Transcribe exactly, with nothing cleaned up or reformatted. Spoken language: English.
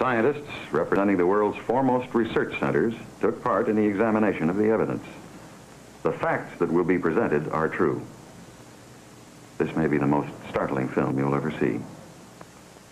Scientists representing the world's foremost research centers took part in the examination of the evidence. The facts that will be presented are true. This may be the most startling film you'll ever see.